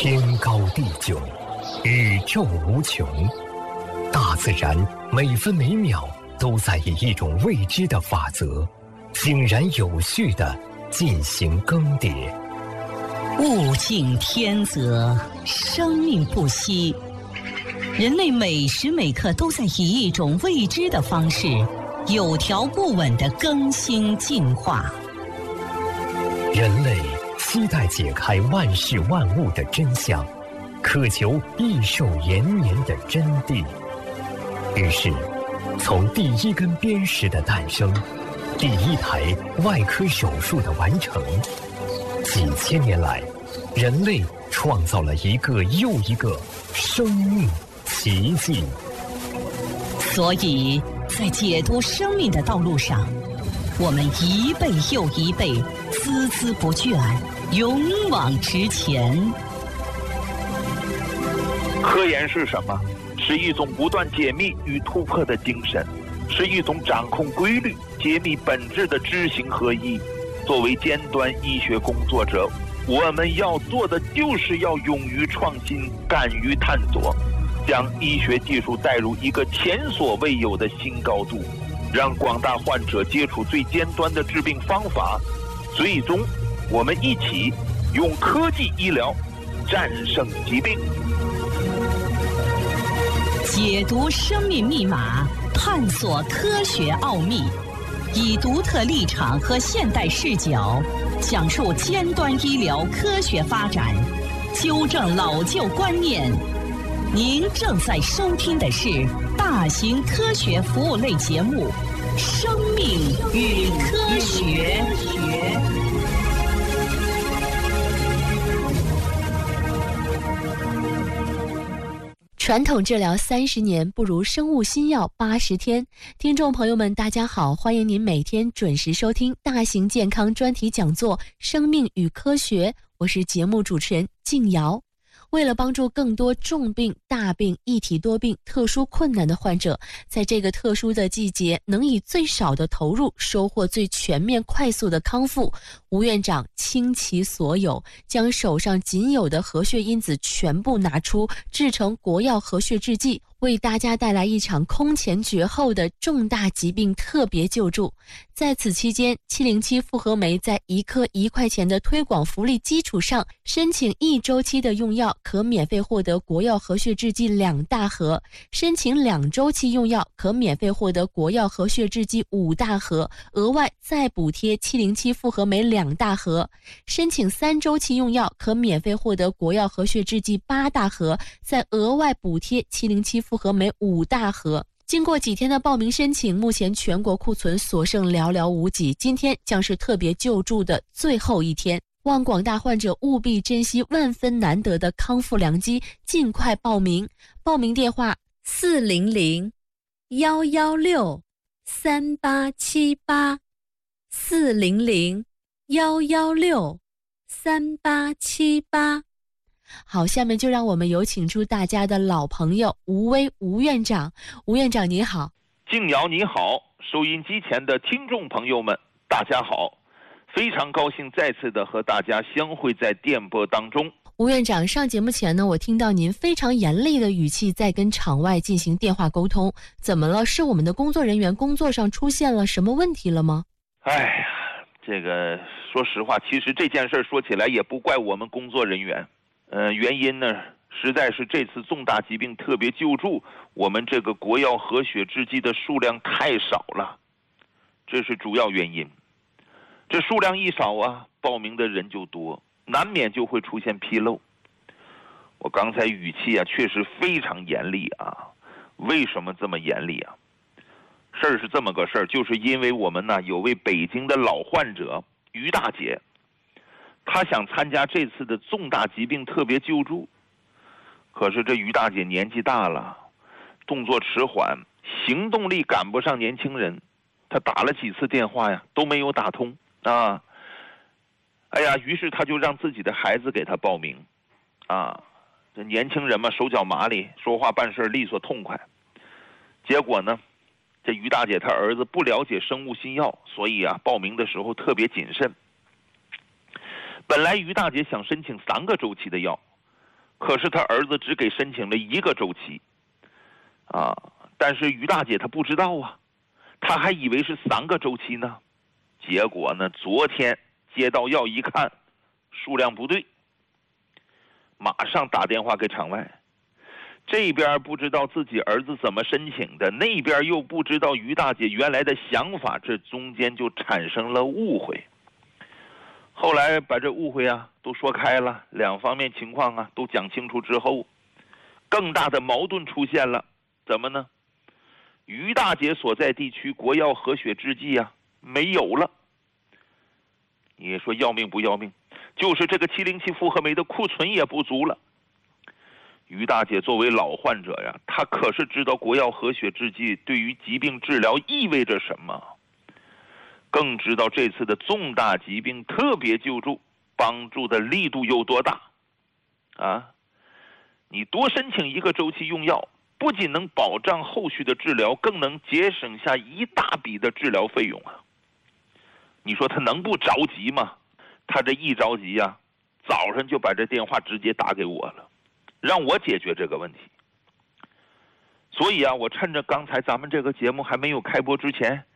天高地久，宇宙无穷，大自然每分每秒都在以一种未知的法则，井然有序地进行更迭。 物竞天择，生命不息。人类每时每刻都在以一种未知的方式，有条不紊地更新进化。 人类期待解开万事万物的真相，渴求益寿延年的真谛。于是，从第一根砭石的诞生，第一台外科手术的完成，几千年来，人类创造了一个又一个生命奇迹。 所以，在解读生命的道路上，我们一辈又一辈，孜孜不倦，勇往直前。 科研是什么？是一种不断解密与突破的精神，是一种掌控规律、揭秘本质的知行合一。作为尖端医学工作者，我们要做的就是要勇于创新，敢于探索，将医学技术带入一个前所未有的新高度，让广大患者接触最尖端的治病方法。最终，我们一起用科技医疗战胜疾病。 解读生命密码，探索科学奥秘，以独特立场和现代视角，讲述尖端医疗科学发展，纠正老旧观念。您正在收听的是大型科学服务类节目《生命与科学》。 传统治疗30年，不如生物新药80天。听众朋友们，大家好，欢迎您每天准时收听大型健康专题讲座《生命与科学》，我是节目主持人静瑶。为了帮助更多重病、大病、一体多病、特殊困难的患者，在这个特殊的季节能以最少的投入收获最全面快速的康复，吴院长倾其所有，将手上仅有的核血因子全部拿出，制成国药核血制剂，为大家带来一场空前绝后的重大疾病特别救助。在此期间，707复合酶在1克1块钱的推广福利基础上，申请1周期的用药可免费获得国药核血制剂2大盒，申请2周期用药可免费获得国药核血制剂5大盒，额外再补贴707复合酶2大盒，申请3周期用药可免费获得国药核血制剂8大盒，再额外补贴707复合酶5大盒。经过几天的报名申请，目前全国库存所剩寥寥无几，今天将是特别救助的最后一天，望广大患者务必珍惜万分难得的康复良机，尽快报名。报名电话400-116-3878 400-116-3878。好，下面就让我们有请出大家的老朋友吴威吴院长。吴院长你好。 静瑶你好，收音机前的听众朋友们大家好，非常高兴再次的和大家相会在电波当中。 吴院长，上节目前呢，我听到您非常严厉的语气在跟场外进行电话沟通，怎么了？是我们的工作人员工作上出现了什么问题了吗？ 哎呀，这个说实话，其实这件事说起来也不怪我们工作人员。原因呢，实在是这次重大疾病特别救助，我们这个国药核血制剂的数量太少了，这是主要原因。这数量一少啊，报名的人就多，难免就会出现纰漏。我刚才语气啊，确实非常严厉啊。为什么这么严厉啊？事儿是这么个事儿，就是因为我们呢有位北京的老患者于大姐，他想参加这次的重大疾病特别救助，可是这于大姐年纪大了，动作迟缓，行动力赶不上年轻人，他打了几次电话呀都没有打通啊。哎呀，于是他就让自己的孩子给他报名啊。这年轻人嘛，手脚麻利，说话办事利索痛快。结果呢，这于大姐她儿子不了解生物新药，所以啊报名的时候特别谨慎。本来于大姐想申请3个周期的药， 可是他儿子只给申请了1个周期，但是于大姐她不知道啊，她还以为是3个周期呢。结果呢，昨天接到药一看，数量不对，马上打电话给场外。这边不知道自己儿子怎么申请的，那边又不知道于大姐原来的想法，这中间就产生了误会。后来把这误会都说开了，2方面情况都讲清楚之后，更大的矛盾出现了。怎么呢？于大姐所在地区国药和血制剂没有了。你说要命不要命？就是这个707复合酶的库存也不足了。于大姐作为老患者她可是知道国药和血制剂对于疾病治疗意味着什么，更知道这次的重大疾病特别救助帮助的力度有多大你多申请1个周期用药，不仅能保障后续的治疗，更能节省下一大笔的治疗费用你说他能不着急吗？他这一着急早上就把这电话直接打给我了，让我解决这个问题。所以我趁着刚才咱们这个节目还没有开播之前，